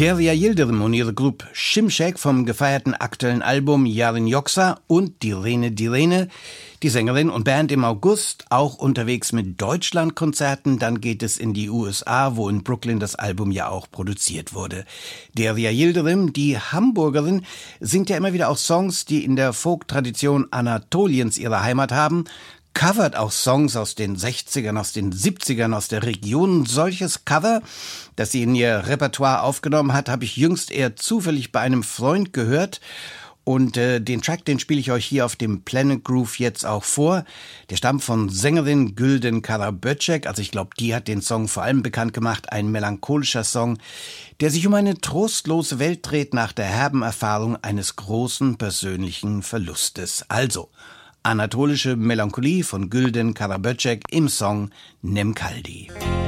Derya Yildirim und ihre Gruppe Şimşek vom gefeierten aktuellen Album Yarın Yoksa und Direne, die Sängerin und Band im August, auch unterwegs mit Deutschlandkonzerten. Dann geht es in die USA, wo in Brooklyn das Album ja auch produziert wurde. Derya Yildirim, die Hamburgerin, singt ja immer wieder auch Songs, die in der Folk-Tradition Anatoliens ihre Heimat haben, covert auch Songs aus den 60ern, aus den 70ern, aus der Region. Solches Cover, das sie in ihr Repertoire aufgenommen hat, habe ich jüngst eher zufällig bei einem Freund gehört. Und den Track, den spiele ich euch hier auf dem Planet Groove jetzt auch vor. Der stammt von Sängerin Gülden Karaböcek. Also ich glaube, die hat den Song vor allem bekannt gemacht. Ein melancholischer Song, der sich um eine trostlose Welt dreht nach der herben Erfahrung eines großen persönlichen Verlustes. Also anatolische Melancholie von Gülden Karaböcek im Song Nem Kaldi.